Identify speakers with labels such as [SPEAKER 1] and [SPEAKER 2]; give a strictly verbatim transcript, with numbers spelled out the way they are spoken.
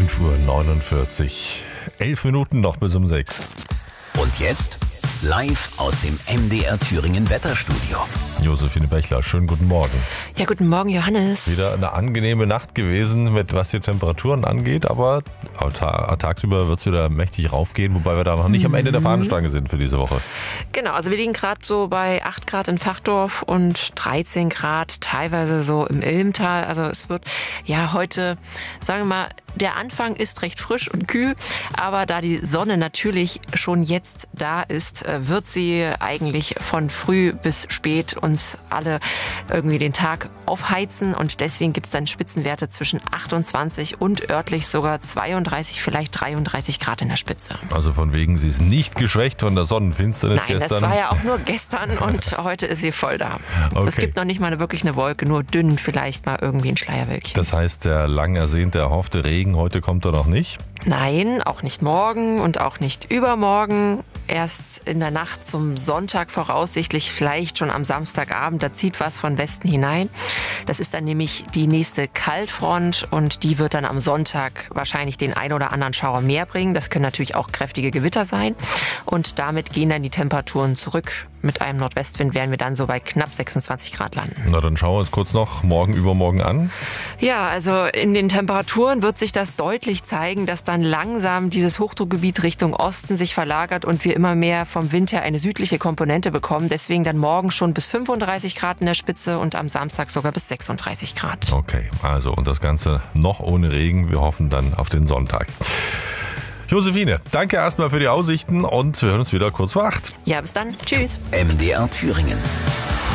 [SPEAKER 1] fünf Uhr neunundvierzig. Elf Minuten noch bis um sechs.
[SPEAKER 2] Und jetzt live aus dem M D R Thüringen Wetterstudio.
[SPEAKER 1] Josephine Bechler, schönen guten Morgen.
[SPEAKER 3] Ja, guten Morgen, Johannes.
[SPEAKER 1] Wieder eine angenehme Nacht gewesen, mit was die Temperaturen angeht, aber tagsüber wird es wieder mächtig raufgehen, wobei wir da noch nicht am Ende der Fahnenstange sind für diese Woche.
[SPEAKER 3] Genau, also wir liegen gerade so bei acht Grad in Fachdorf und dreizehn Grad teilweise so im Ilmtal. Also es wird ja heute, sagen wir mal, der Anfang ist recht frisch und kühl, aber da die Sonne natürlich schon jetzt da ist, wird sie eigentlich von früh bis spät uns alle irgendwie den Tag aufheizen und deswegen gibt es dann Spitzenwerte zwischen achtundzwanzig und örtlich sogar zweiunddreißig, vielleicht dreiunddreißig Grad in der Spitze.
[SPEAKER 1] Also von wegen, sie ist nicht geschwächt von der Sonnenfinsternis
[SPEAKER 3] Nein,
[SPEAKER 1] gestern.
[SPEAKER 3] Nein, das war ja auch nur gestern und heute ist sie voll da.
[SPEAKER 1] Okay.
[SPEAKER 3] Es gibt noch nicht mal eine, wirklich eine Wolke, nur dünn vielleicht mal irgendwie ein Schleierwölkchen.
[SPEAKER 1] Das heißt, der lang ersehnte, erhoffte Regen heute kommt er noch nicht?
[SPEAKER 3] Nein, auch nicht morgen und auch nicht übermorgen. Erst in der Nacht zum Sonntag voraussichtlich, vielleicht schon am Samstagabend, da zieht was von Westen hinein. Das ist dann nämlich die nächste Kaltfront und die wird dann am Sonntag wahrscheinlich den ein oder anderen Schauer mehr bringen. Das können natürlich auch kräftige Gewitter sein und damit gehen dann die Temperaturen zurück. Mit einem Nordwestwind werden wir dann so bei knapp sechsundzwanzig Grad landen.
[SPEAKER 1] Na, dann schauen wir uns kurz noch morgen, übermorgen an.
[SPEAKER 3] Ja, also in den Temperaturen wird sich das deutlich zeigen, dass dann langsam dieses Hochdruckgebiet Richtung Osten sich verlagert und wir immer mehr vom Wind her eine südliche Komponente bekommen. Deswegen dann morgen schon bis fünfunddreißig Grad in der Spitze und am Samstag sogar bis sechsunddreißig Grad.
[SPEAKER 1] Okay, also und das Ganze noch ohne Regen. Wir hoffen dann auf den Sonntag. Josephine, danke erstmal für die Aussichten und wir hören uns wieder kurz vor acht.
[SPEAKER 3] Ja, bis dann. Tschüss.
[SPEAKER 2] M D R Thüringen.